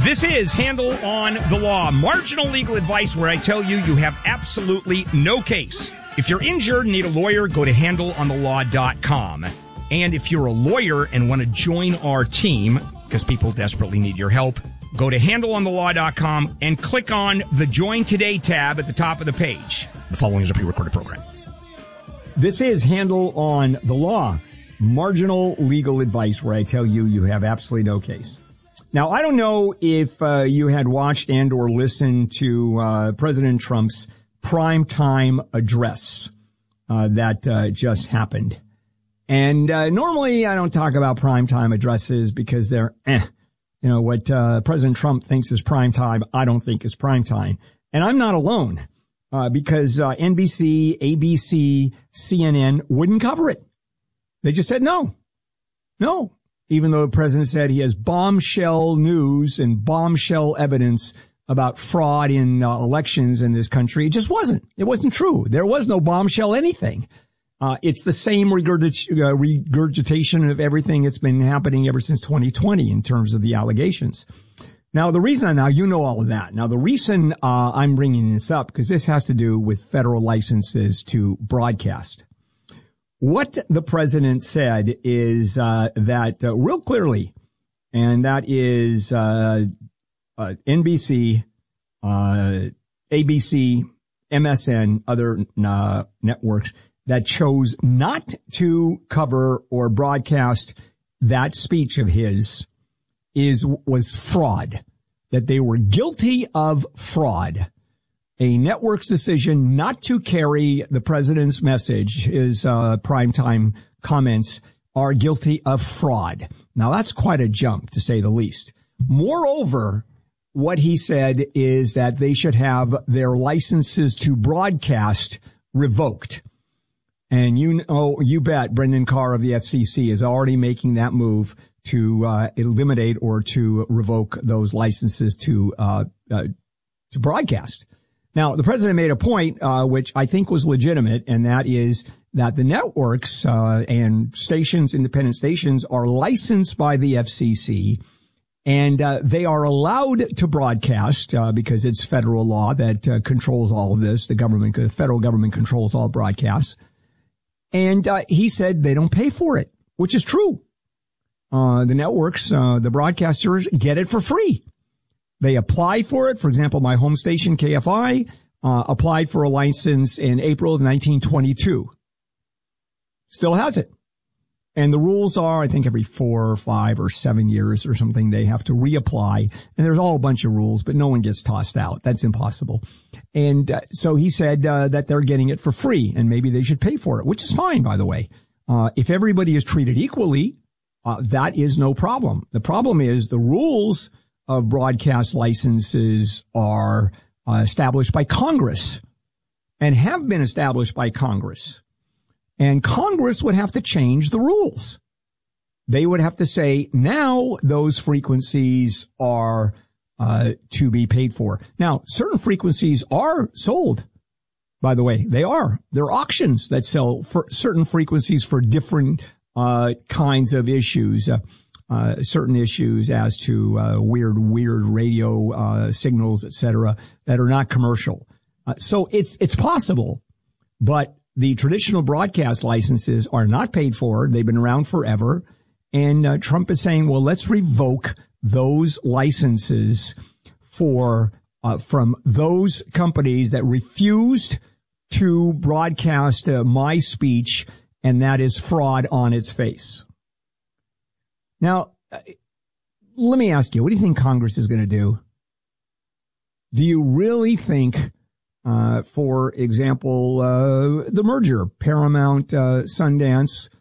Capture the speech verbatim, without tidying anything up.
This is Handle on the Law, marginal legal advice where I tell you you have absolutely no case. If you're injured and need a lawyer, go to handle on the law dot com. And if you're a lawyer and want to join our team, because people desperately need your help, go to handle on the law dot com and click on the Join Today tab at the top of the page. The following is a pre-recorded program. This is Handle on the Law, marginal legal advice where I tell you you have absolutely no case. Now, I don't know if uh, you had watched and or listened to uh, President Trump's primetime address uh, that uh, just happened. And uh, normally I don't talk about primetime addresses because they're, eh, you know, what uh, President Trump thinks is primetime, I don't think is primetime. And I'm not alone uh, because uh, N B C, A B C, C N N wouldn't cover it. They just said no, no. Even though the president said he has bombshell news and bombshell evidence about fraud in uh, elections in this country. It just wasn't. It wasn't true. There was no bombshell anything. Uh, it's the same regurgit- uh, regurgitation of everything that's been happening ever since twenty twenty in terms of the allegations. Now, the reason, now you know all of that. Now, the reason uh, I'm bringing this up, because this has to do with federal licenses to broadcast. What the president said is uh, that uh, real clearly, and that is uh, uh, N B C, uh, A B C, M S N, other uh, networks that chose not to cover or broadcast that speech of his is was fraud, that they were guilty of fraud. A network's decision not to carry the president's message, his uh, primetime comments, are guilty of fraud. Now, that's quite a jump, to say the least. Moreover, what he said is that they should have their licenses to broadcast revoked. And you know, you bet Brendan Carr of the F C C is already making that move to uh, eliminate or to revoke those licenses to uh, uh, to broadcast. Now, the president made a point, uh, which I think was legitimate, and that is that the networks, uh, and stations, independent stations, are licensed by the F C C, and, uh, they are allowed to broadcast, uh, because it's federal law that, uh, controls all of this. The government, the federal government controls all broadcasts. And, uh, he said they don't pay for it, which is true. Uh, the networks, uh, the broadcasters get it for free. They apply for it. For example, my home station, K F I, uh, applied for a license in April of nineteen twenty-two. Still has it. And the rules are, I think, every four or five or seven years or something, they have to reapply. And there's all a bunch of rules, but no one gets tossed out. That's impossible. And uh, so he said uh, that they're getting it for free, and maybe they should pay for it, which is fine, by the way. Uh, if everybody is treated equally, uh, that is no problem. The problem is the rules of broadcast licenses are uh, established by Congress and have been established by Congress. And Congress would have to change the rules. They would have to say, now those frequencies are uh, to be paid for. Now, certain frequencies are sold, by the way. They are. There are auctions that sell for certain frequencies for different uh kinds of issues. Uh, Uh, certain issues as to uh, weird, weird radio uh, signals, et cetera, that are not commercial. Uh, so it's it's possible, but the traditional broadcast licenses are not paid for. They've been around forever, and uh, Trump is saying, well, let's revoke those licenses for uh, from those companies that refused to broadcast uh, my speech, and that is fraud on its face. Now, let me ask you, what do you think Congress is going to do? Do you really think, uh, for example, uh, the merger, Paramount, uh, Sundance,